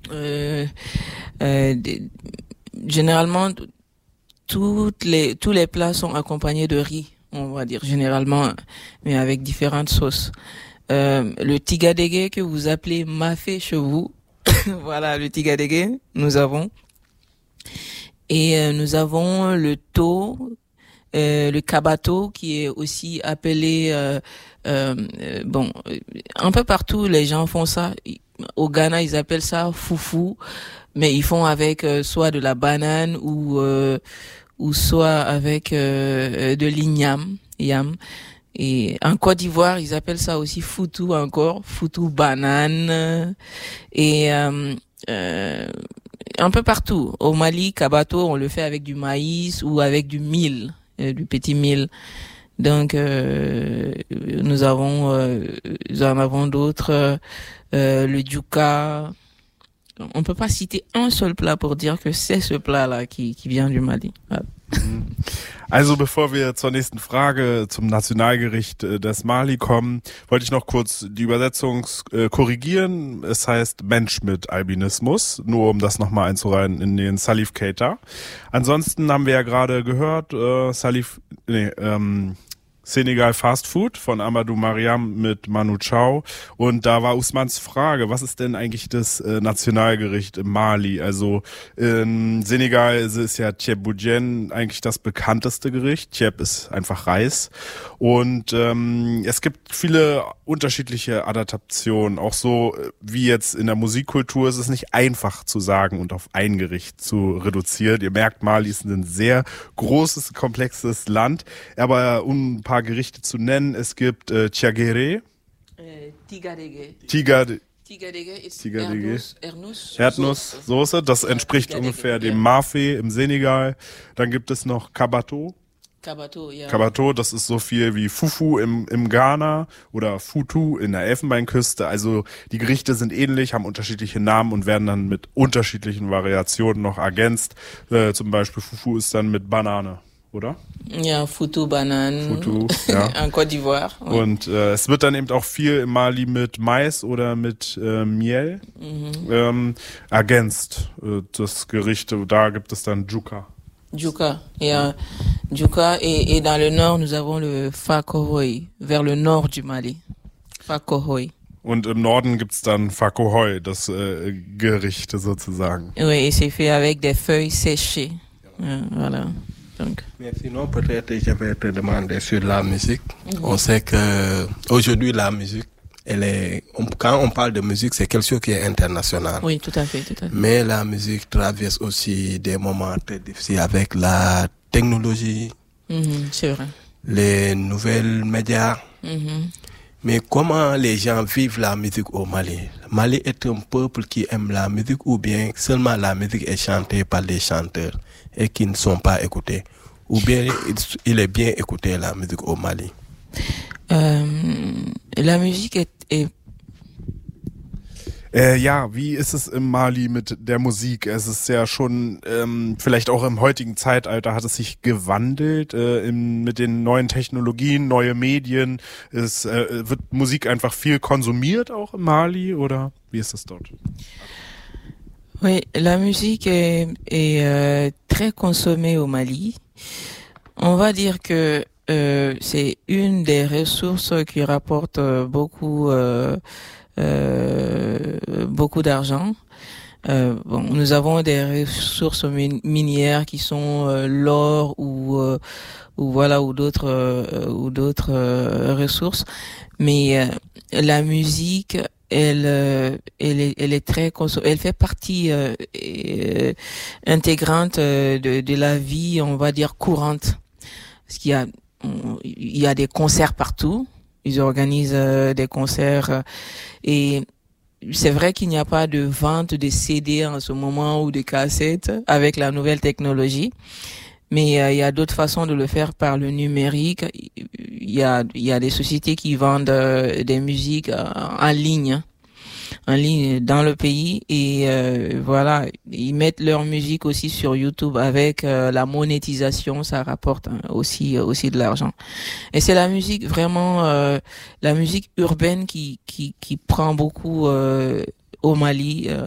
Euh, Généralement, tous les plats sont accompagnés de riz, on va dire généralement, mais avec différentes sauces. Le tigadege que vous appelez mafé chez vous, voilà le tigadege, nous avons. Et nous avons le taux, le kabato qui est aussi appelé, un peu partout les gens font ça. Au Ghana ils appellent ça foufou, mais ils font avec soit de la banane ou soit avec de l'igname, yam. Et en Côte d'Ivoire, ils appellent ça aussi foutou encore, foutou banane. Et un peu partout. Au Mali, kabato, on le fait avec du maïs ou avec du mil, du petit mil. Donc nous en avons d'autres, le djouka. On peut pas citer un seul plat pour dire que c'est ce plat-là qui vient du Mali. Voilà. Also bevor wir zur nächsten Frage zum Nationalgericht des Mali kommen, wollte ich noch kurz die Übersetzung korrigieren. Es heißt Mensch mit Albinismus, nur um das nochmal einzureihen in den Salif Keita. Ansonsten haben wir ja gerade gehört, Senegal Fast Food von Amadou Mariam mit Manu Chao. Und da war Usmans Frage, was ist denn eigentlich das Nationalgericht im Mali? Also in Senegal ist ja Thiep Boudjen eigentlich das bekannteste Gericht. Thiep ist einfach Reis. Und es gibt viele unterschiedliche Adaptationen. Auch so wie jetzt in der Musikkultur ist es nicht einfach zu sagen und auf ein Gericht zu reduzieren. Ihr merkt, Mali ist ein sehr großes, komplexes Land. Aber um ein paar Gerichte zu nennen, es gibt Tiagere. Tigadege. Tigadege ist Erdnusssoße. Das entspricht ungefähr dem Mafé im Senegal. Dann gibt es noch Kabato. Kabato, ja. Kabato, das ist so viel wie Fufu im Ghana oder Futu in der Elfenbeinküste. Also die Gerichte sind ähnlich, haben unterschiedliche Namen und werden dann mit unterschiedlichen Variationen noch ergänzt. Zum Beispiel Fufu ist dann mit Banane, oder? Ja, Futu, Bananen. Futu, ja. En Côte d'Ivoire. Oui. Und es wird dann eben auch viel im Mali mit Mais oder mit Miel ergänzt. Das Gericht, da gibt es dann Djouka. Djouka, ja. Djouka et dans le nord, nous avons le fakohoi, vers le nord du Mali. Fakohoi. Und im Norden gibt's dann Fakohoi, das Gericht sozusagen. Oui, et c'est fait avec des feuilles séchées. Voilà. Donc. Mais sinon, peut-être j'avais te demander sur la musique. On sait que aujourd'hui la musique, quand on parle de musique, c'est quelque chose qui est international. Oui, tout à fait. Mais la musique traverse aussi des moments très difficiles avec la technologie, c'est vrai. Les nouvelles médias. Mais comment les gens vivent la musique au Mali? Le Mali est un peuple qui aime la musique ou bien seulement la musique est chantée par des chanteurs et qui ne sont pas écoutés? Ou bien il est bien écouté la musique au Mali? La musique est ja, wie ist es im Mali mit der Musik? Es ist ja schon, vielleicht auch im heutigen Zeitalter hat es sich gewandelt mit den neuen Technologien, neue Medien. Wird Musik einfach viel konsumiert auch im Mali oder wie ist es dort? Oui, la musique est très consommée au Mali. On va dire que c'est une des ressources qui rapporte beaucoup d'argent. Nous avons des ressources minières qui sont l'or ou d'autres ressources, mais la musique elle est très elle fait partie intégrante de la vie, on va dire courante, parce qu'il y a des concerts partout. Ils organisent des concerts et c'est vrai qu'il n'y a pas de vente de CD en ce moment ou de cassettes avec la nouvelle technologie, mais il y a d'autres façons de le faire par le numérique. Il y a des sociétés qui vendent des musiques en ligne dans le pays et voilà, ils mettent leur musique aussi sur YouTube avec la monétisation, ça rapporte aussi de l'argent. Et c'est la musique vraiment la musique urbaine qui prend beaucoup au Mali